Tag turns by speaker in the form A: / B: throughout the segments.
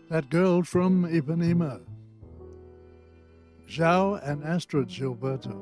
A: That girl from Ipanema, João and Astrid Gilberto.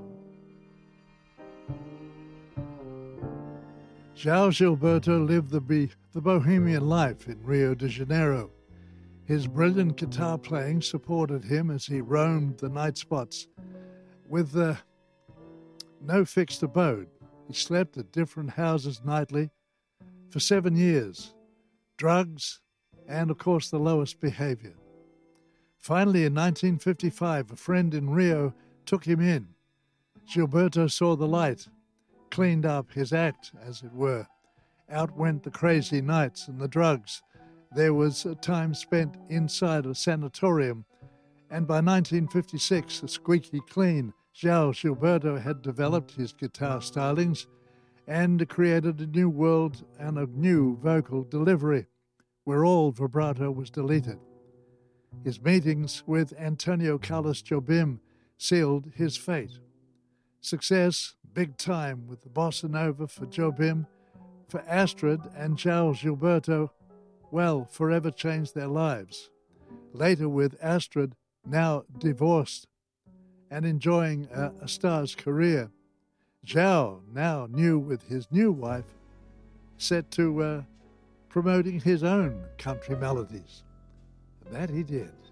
A: João Gilberto lived the bohemian life in Rio de Janeiro. His brilliant guitar playing supported him as he roamed the night spots with no fixed abode. He slept at different houses nightly for 7 years. Drugs, and of course the lowest behavior. Finally, in 1955, a friend in Rio took him in. Gilberto saw the light, cleaned up his act, as it were. Out went the crazy nights and the drugs. There was time spent inside a sanatorium, and by 1956, a squeaky clean, João Gilberto had developed his guitar stylings and created a new world and a new vocal delivery, where all vibrato was deleted. His meetings with Antonio Carlos Jobim sealed his fate. Success, big time with the bossa nova for Jobim, for Astrid and João Gilberto, well, forever changed their lives. Later with Astrid, now divorced and enjoying a star's career. João, now new with his new wife, set to promoting his own country melodies. And that he did.